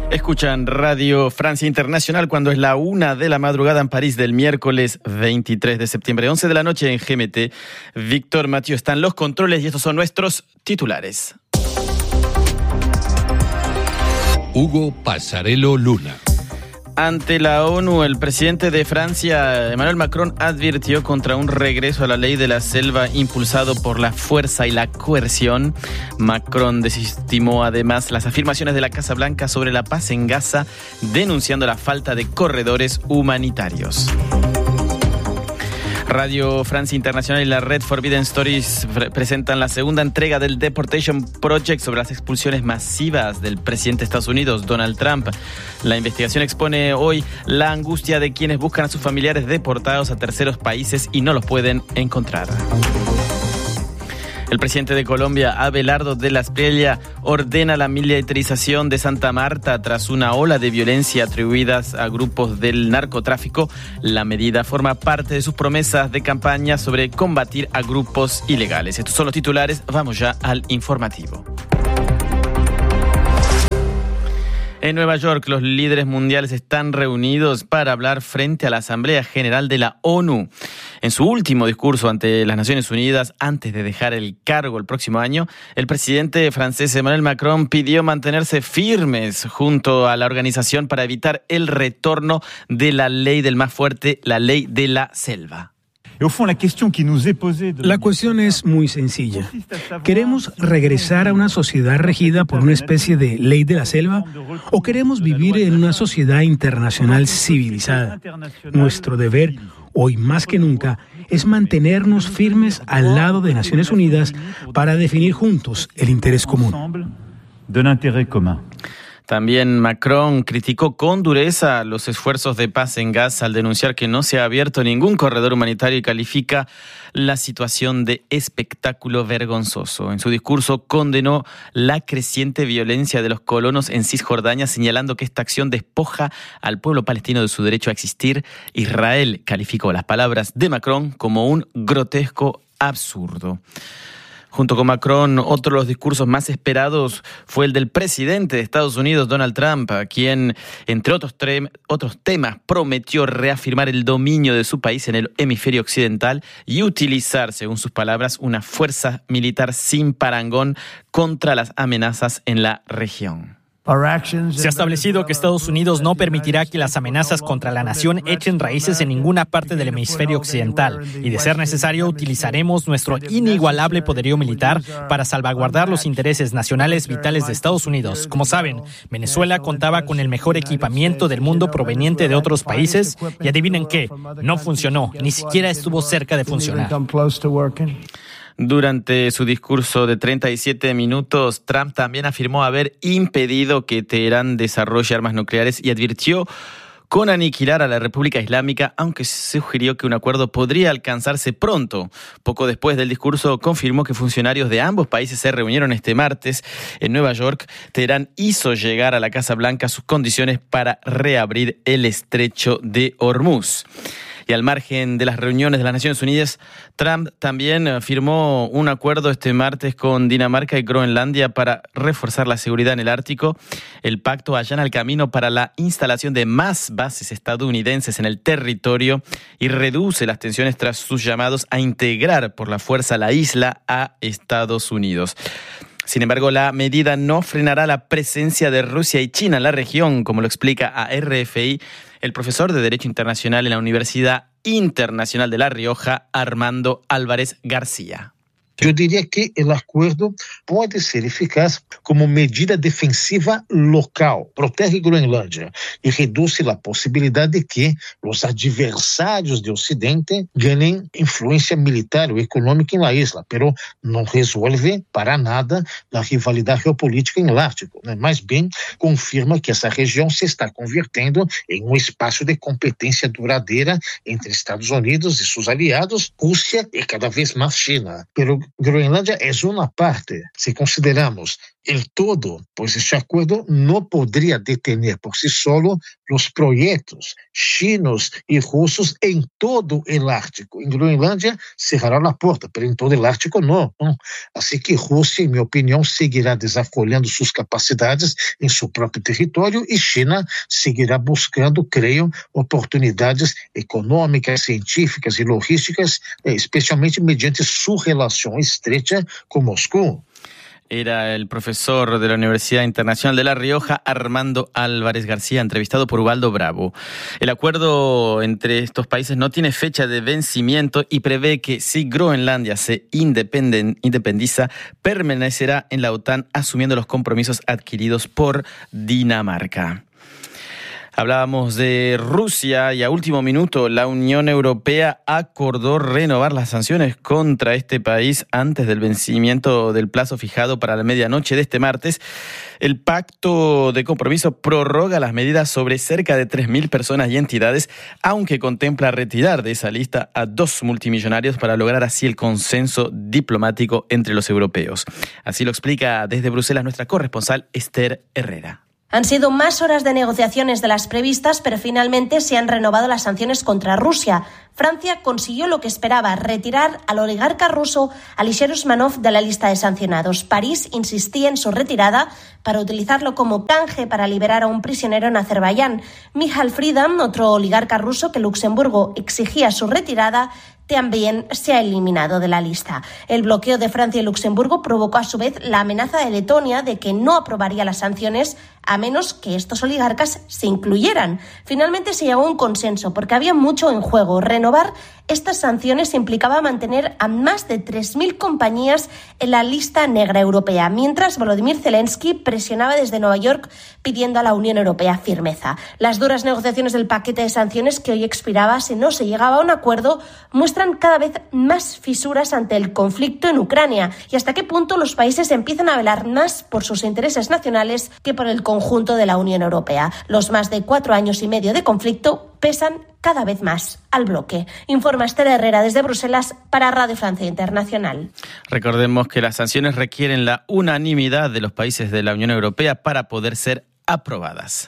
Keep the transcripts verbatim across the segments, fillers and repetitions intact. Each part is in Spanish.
Escuchan Radio Francia Internacional cuando es la una de la madrugada en París del miércoles veintitrés de septiembre, once de la noche en G M T. Víctor Mathieu está en los controles y estos son nuestros titulares. Hugo Passarello Luna. Ante la ONU, el presidente de Francia, Emmanuel Macron, advirtió contra un regreso a la ley de la selva impulsado por la fuerza y la coerción. Macron desestimó además las afirmaciones de la Casa Blanca sobre la paz en Gaza, denunciando la falta de corredores humanitarios. Radio Francia Internacional y la red Forbidden Stories presentan la segunda entrega del Deportation Project sobre las expulsiones masivas del presidente de Estados Unidos, Donald Trump. La investigación expone hoy la angustia de quienes buscan a sus familiares deportados a terceros países y no los pueden encontrar. El presidente de Colombia, Abelardo de la Espriella, ordena la militarización de Santa Marta tras una ola de violencia atribuidas a grupos del narcotráfico. La medida forma parte de sus promesas de campaña sobre combatir a grupos ilegales. Estos son los titulares. Vamos ya al informativo. En Nueva York, los líderes mundiales están reunidos para hablar frente a la Asamblea General de la ONU. En su último discurso ante las Naciones Unidas, antes de dejar el cargo el próximo año, el presidente francés Emmanuel Macron pidió mantenerse firmes junto a la organización para evitar el retorno de la ley del más fuerte, la ley de la selva. La cuestión es muy sencilla. ¿Queremos regresar a una sociedad regida por una especie de ley de la selva o queremos vivir en una sociedad internacional civilizada? Nuestro deber, hoy más que nunca, es mantenernos firmes al lado de Naciones Unidas para definir juntos el interés común. También Macron criticó con dureza los esfuerzos de paz en Gaza al denunciar que no se ha abierto ningún corredor humanitario y califica la situación de espectáculo vergonzoso. En su discurso condenó la creciente violencia de los colonos en Cisjordania, señalando que esta acción despoja al pueblo palestino de su derecho a existir. Israel calificó las palabras de Macron como un grotesco absurdo. Junto con Macron, otro de los discursos más esperados fue el del presidente de Estados Unidos, Donald Trump, a quien, entre otros, tre- otros temas, prometió reafirmar el dominio de su país en el hemisferio occidental y utilizar, según sus palabras, una fuerza militar sin parangón contra las amenazas en la región. Se ha establecido que Estados Unidos no permitirá que las amenazas contra la nación echen raíces en ninguna parte del hemisferio occidental y, de ser necesario, utilizaremos nuestro inigualable poderío militar para salvaguardar los intereses nacionales vitales de Estados Unidos. Como saben, Venezuela contaba con el mejor equipamiento del mundo proveniente de otros países y adivinen qué, no funcionó, ni siquiera estuvo cerca de funcionar. Durante su discurso de treinta y siete minutos, Trump también afirmó haber impedido que Teherán desarrolle armas nucleares y advirtió con aniquilar a la República Islámica, aunque sugirió que un acuerdo podría alcanzarse pronto. Poco después del discurso, confirmó que funcionarios de ambos países se reunieron este martes en Nueva York. Teherán hizo llegar a la Casa Blanca sus condiciones para reabrir el estrecho de Hormuz. Y al margen de las reuniones de las Naciones Unidas, Trump también firmó un acuerdo este martes con Dinamarca y Groenlandia para reforzar la seguridad en el Ártico. El pacto allana el camino para la instalación de más bases estadounidenses en el territorio y reduce las tensiones tras sus llamados a integrar por la fuerza la isla a Estados Unidos. Sin embargo, la medida no frenará la presencia de Rusia y China en la región, como lo explica a R F I el profesor de Derecho Internacional en la Universidad Internacional de La Rioja, Armando Álvarez García. Eu diria que o acordo pode ser eficaz como medida defensiva local, protege Groenlândia e reduz a possibilidade de que os adversários do Ocidente ganhem influência militar ou econômica na isla, pero não resolve para nada a rivalidade geopolítica no Ártico, né? Mas bem confirma que essa região se está convertendo em um espaço de competência duradoura entre Estados Unidos e seus aliados, Rússia e cada vez mais China. Pero Groenlândia é uma parte. Se consideramos el todo, pues este acuerdo no podría detener por sí solo los proyectos chinos y rusos en todo el Ártico. En Groenlandia cerrará la puerta, pero en todo el Ártico no. ¿no? Así que Rusia, en mi opinión, seguirá desarrollando sus capacidades en su propio territorio y China seguirá buscando, creo, oportunidades económicas, científicas y logísticas, especialmente mediante su relación estrecha con Moscú. Era el profesor de la Universidad Internacional de La Rioja, Armando Álvarez García, entrevistado por Ubaldo Bravo. El acuerdo entre estos países no tiene fecha de vencimiento y prevé que si Groenlandia se independiza, permanecerá en la OTAN asumiendo los compromisos adquiridos por Dinamarca. Hablábamos de Rusia y a último minuto la Unión Europea acordó renovar las sanciones contra este país antes del vencimiento del plazo fijado para la medianoche de este martes. El pacto de compromiso prorroga las medidas sobre cerca de tres mil personas y entidades, aunque contempla retirar de esa lista a dos multimillonarios para lograr así el consenso diplomático entre los europeos. Así lo explica desde Bruselas nuestra corresponsal Esther Herrera. Han sido más horas de negociaciones de las previstas, pero finalmente se han renovado las sanciones contra Rusia. Francia consiguió lo que esperaba, retirar al oligarca ruso Alisher Usmanov de la lista de sancionados. París insistía en su retirada para utilizarlo como canje para liberar a un prisionero en Azerbaiyán. Michal Friedan, otro oligarca ruso que Luxemburgo exigía su retirada, también se ha eliminado de la lista. El bloqueo de Francia y Luxemburgo provocó a su vez la amenaza de Letonia de que no aprobaría las sanciones a menos que estos oligarcas se incluyeran. Finalmente se llegó a un consenso porque había mucho en juego. Renovar estas sanciones implicaba mantener a más de tres mil compañías en la lista negra europea, mientras Volodymyr Zelensky presionaba desde Nueva York pidiendo a la Unión Europea firmeza. Las duras negociaciones del paquete de sanciones que hoy expiraba si no se llegaba a un acuerdo muestran cada vez más fisuras ante el conflicto en Ucrania y hasta qué punto los países empiezan a velar más por sus intereses nacionales que por el conjunto de la Unión Europea. Los más de cuatro años y medio de conflicto pesan cada vez más al bloque. Informa Esther Herrera desde Bruselas para Radio Francia Internacional. Recordemos que las sanciones requieren la unanimidad de los países de la Unión Europea para poder ser aprobadas.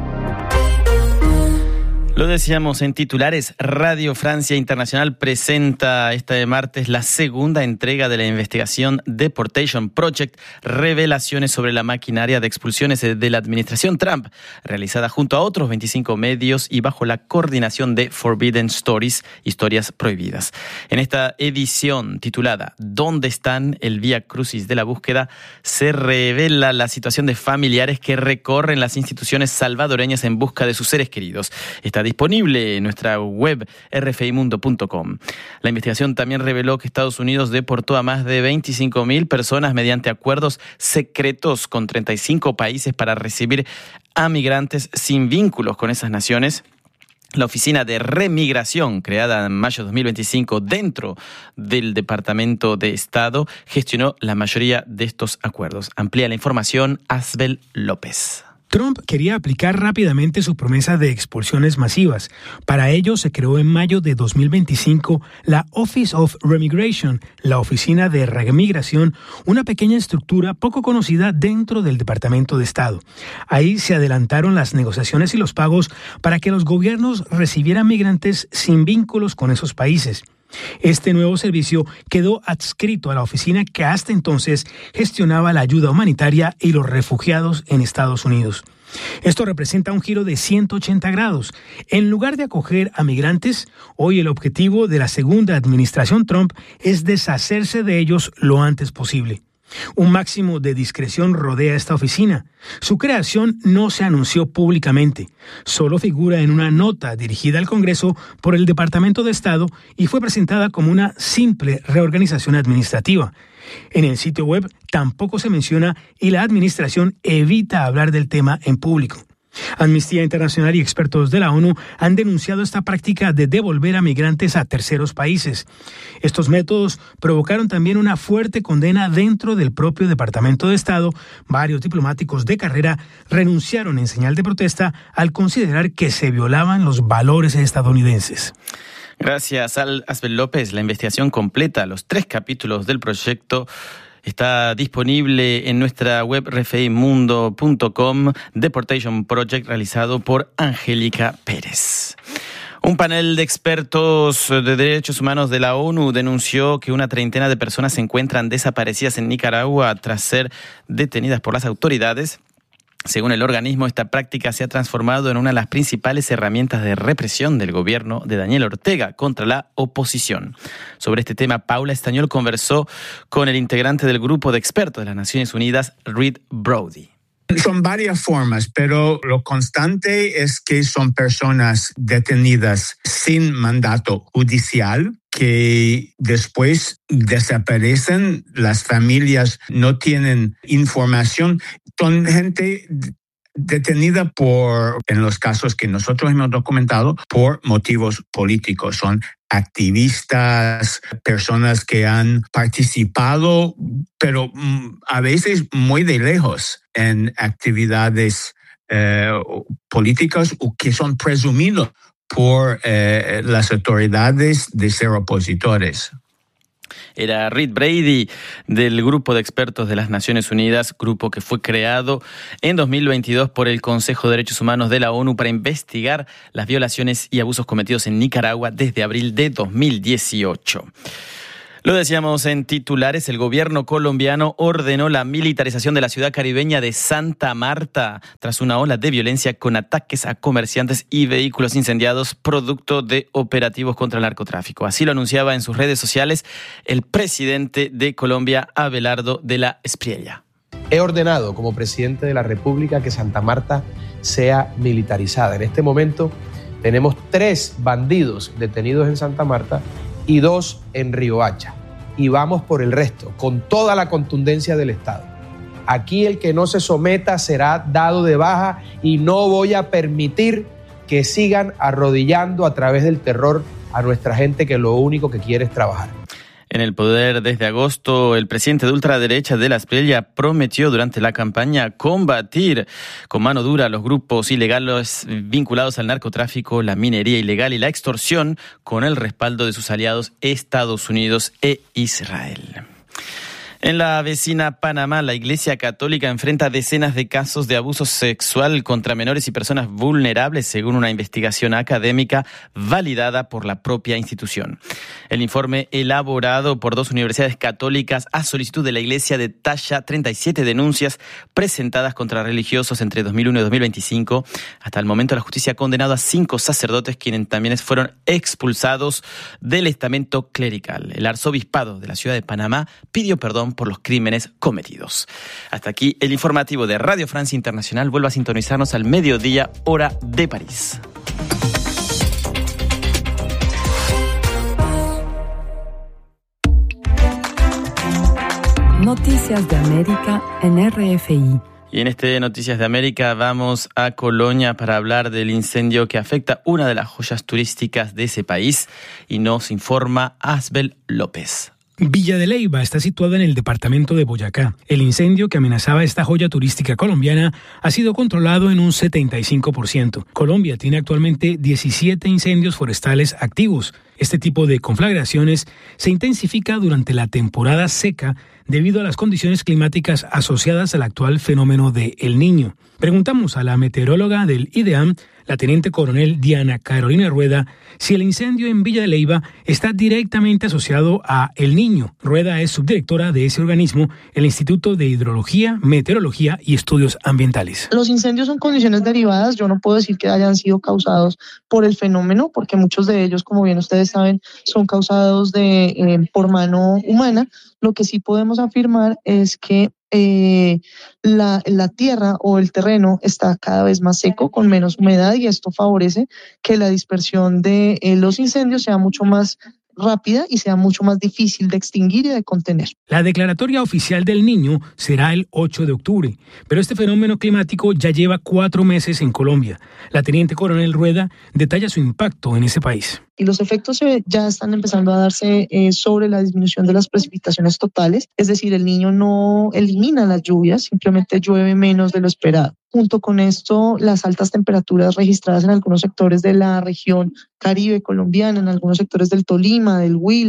Lo decíamos en titulares, Radio Francia Internacional presenta este martes la segunda entrega de la investigación Deportation Project, revelaciones sobre la maquinaria de expulsiones de la administración Trump, realizada junto a otros veinticinco medios y bajo la coordinación de Forbidden Stories, historias prohibidas. En esta edición titulada ¿Dónde están? El Vía Crucis de la búsqueda? Se revela la situación de familiares que recorren las instituciones salvadoreñas en busca de sus seres queridos. Está disponible en nuestra web erre efe i mundo punto com. La investigación también reveló que Estados Unidos deportó a más de veinticinco mil personas mediante acuerdos secretos con treinta y cinco países para recibir a migrantes sin vínculos con esas naciones. La Oficina de Remigración, creada en mayo de dos mil veinticinco dentro del Departamento de Estado, gestionó la mayoría de estos acuerdos. Amplía la información Asbel López. Trump quería aplicar rápidamente su promesa de expulsiones masivas. Para ello se creó en mayo de dos mil veinticinco la Office of Remigration, la Oficina de Remigración, una pequeña estructura poco conocida dentro del Departamento de Estado. Ahí se adelantaron las negociaciones y los pagos para que los gobiernos recibieran migrantes sin vínculos con esos países. Este nuevo servicio quedó adscrito a la oficina que hasta entonces gestionaba la ayuda humanitaria y los refugiados en Estados Unidos. Esto representa un giro de ciento ochenta grados. En lugar de acoger a migrantes, hoy el objetivo de la segunda administración Trump es deshacerse de ellos lo antes posible. Un máximo de discreción rodea esta oficina. Su creación no se anunció públicamente, solo figura en una nota dirigida al Congreso por el Departamento de Estado y fue presentada como una simple reorganización administrativa. En el sitio web tampoco se menciona y la administración evita hablar del tema en público. Amnistía Internacional y expertos de la ONU han denunciado esta práctica de devolver a migrantes a terceros países. Estos métodos provocaron también una fuerte condena dentro del propio Departamento de Estado. Varios diplomáticos de carrera renunciaron en señal de protesta al considerar que se violaban los valores estadounidenses. Gracias al Asbel López. La investigación completa los tres capítulos del proyecto Está disponible en nuestra web refi mundo punto com, Deportation Project, realizado por Angélica Pérez. Un panel de expertos de derechos humanos de la ONU denunció que una treintena de personas se encuentran desaparecidas en Nicaragua tras ser detenidas por las autoridades. Según el organismo, esta práctica se ha transformado en una de las principales herramientas de represión del gobierno de Daniel Ortega contra la oposición. Sobre este tema, Paula Estañol conversó con el integrante del grupo de expertos de las Naciones Unidas, Reed Brody. Son varias formas, pero lo constante es que son personas detenidas sin mandato judicial, que después desaparecen, las familias no tienen información. Son gente detenida por, en los casos que nosotros hemos documentado, por motivos políticos. Son activistas, personas que han participado, pero a veces muy de lejos, en actividades eh, políticas o que son presumidos por eh, las autoridades de ser opositores. Era Reed Brady del Grupo de Expertos de las Naciones Unidas, grupo que fue creado en dos mil veintidós por el Consejo de Derechos Humanos de la ONU para investigar las violaciones y abusos cometidos en Nicaragua desde abril de dos mil dieciocho. Lo decíamos en titulares, el gobierno colombiano ordenó la militarización de la ciudad caribeña de Santa Marta tras una ola de violencia con ataques a comerciantes y vehículos incendiados producto de operativos contra el narcotráfico. Así lo anunciaba en sus redes sociales el presidente de Colombia, Abelardo de la Espriella. He ordenado como presidente de la República que Santa Marta sea militarizada. En este momento tenemos tres bandidos detenidos en Santa Marta y dos en Riohacha. Y vamos por el resto, con toda la contundencia del Estado. Aquí el que no se someta será dado de baja y no voy a permitir que sigan arrodillando a través del terror a nuestra gente que lo único que quiere es trabajar. En el poder desde agosto, el presidente de ultraderecha de la Espriella prometió durante la campaña combatir con mano dura a los grupos ilegales vinculados al narcotráfico, la minería ilegal y la extorsión, con el respaldo de sus aliados Estados Unidos e Israel. En la vecina Panamá, la Iglesia Católica enfrenta decenas de casos de abuso sexual contra menores y personas vulnerables, según una investigación académica validada por la propia institución. El informe, elaborado por dos universidades católicas a solicitud de la Iglesia, detalla treinta y siete denuncias presentadas contra religiosos entre dos mil uno y dos mil veinticinco. Hasta el momento, la justicia ha condenado a cinco sacerdotes, quienes también fueron expulsados del estamento clerical. El arzobispado de la ciudad de Panamá pidió perdón por los crímenes cometidos. Hasta aquí el informativo de Radio Francia Internacional. Vuelva a sintonizarnos al mediodía, hora de París. Noticias de América en R F I. Y en este Noticias de América vamos a Colonia para hablar del incendio que afecta una de las joyas turísticas de ese país, y nos informa Asbel López. Villa de Leyva está situada en el departamento de Boyacá. El incendio que amenazaba esta joya turística colombiana ha sido controlado en un setenta y cinco por ciento. Colombia tiene actualmente diecisiete incendios forestales activos. Este tipo de conflagraciones se intensifica durante la temporada seca debido a las condiciones climáticas asociadas al actual fenómeno de El Niño. Preguntamos a la meteoróloga del IDEAM, la teniente coronel Diana Carolina Rueda, si el incendio en Villa de Leyva está directamente asociado a El Niño. Rueda es subdirectora de ese organismo, el Instituto de Hidrología, Meteorología y Estudios Ambientales. Los incendios son condiciones derivadas. Yo no puedo decir que hayan sido causados por el fenómeno, porque muchos de ellos, como bien ustedes saben, son causados de, eh, por mano humana. Lo que sí podemos afirmar es que eh, la, la tierra o el terreno está cada vez más seco, con menos humedad, y esto favorece que la dispersión de eh, los incendios sea mucho más rápida y sea mucho más difícil de extinguir y de contener. La declaratoria oficial del Niño será el ocho de octubre, pero este fenómeno climático ya lleva cuatro meses en Colombia. La teniente coronel Rueda detalla su impacto en ese país. Y los efectos ya están empezando a darse eh, sobre la disminución de las precipitaciones totales, es decir, el Niño no elimina las lluvias, simplemente llueve menos de lo esperado. Junto con esto, las altas temperaturas registradas en algunos sectores de la región Caribe colombiana, en algunos sectores del Tolima, del Huila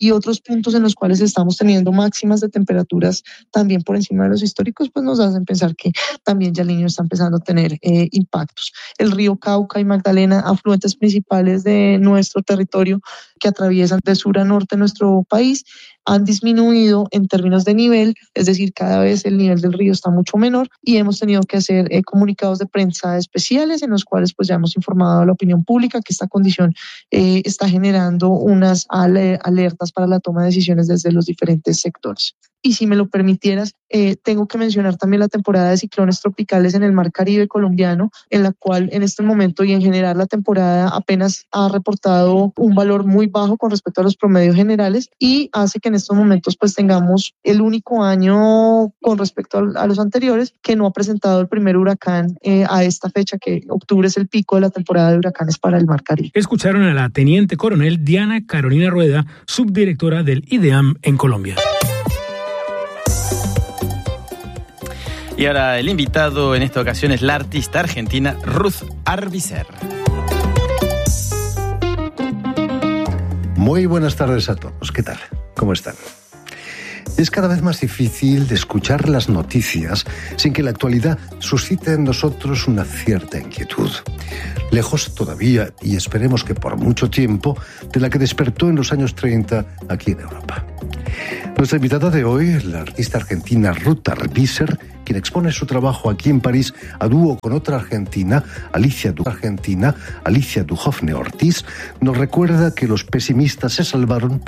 y otros puntos en los cuales estamos teniendo máximas de temperaturas también por encima de los históricos, pues nos hacen pensar que también ya el Niño está empezando a tener eh, impactos. El río Cauca y Magdalena, afluentes principales de nuestro territorio que atraviesan de sur a norte nuestro país, han disminuido en términos de nivel, es decir, cada vez el nivel del río está mucho menor y hemos tenido que hacer eh, comunicados de prensa especiales en los cuales pues ya hemos informado a la opinión pública que esta condición eh, está generando unas alertas para la toma de decisiones desde los diferentes sectores. Y si me lo permitieras, eh, tengo que mencionar también la temporada de ciclones tropicales en el Mar Caribe colombiano, en la cual en este momento y en general la temporada apenas ha reportado un valor muy bajo con respecto a los promedios generales y hace que en estos momentos pues tengamos el único año con respecto a, a los anteriores que no ha presentado el primer huracán eh, a esta fecha, que octubre es el pico de la temporada de huracanes para el Mar Caribe. Escucharon a la teniente coronel Diana Carolina Rueda, subdirectora del IDEAM en Colombia. Y ahora el invitado en esta ocasión es la artista argentina Ruth Arbicer. Muy buenas tardes a todos. ¿Qué tal? ¿Cómo están? Es cada vez más difícil de escuchar las noticias sin que la actualidad suscite en nosotros una cierta inquietud. Lejos todavía, y esperemos que por mucho tiempo, de la que despertó en los años treinta aquí en Europa. Nuestra invitada de hoy, la artista argentina Ruth Arbicer, quien expone su trabajo aquí en París a dúo con otra argentina, Alicia, du- argentina, Alicia Duhovne Ortiz, nos recuerda que los pesimistas se salvaron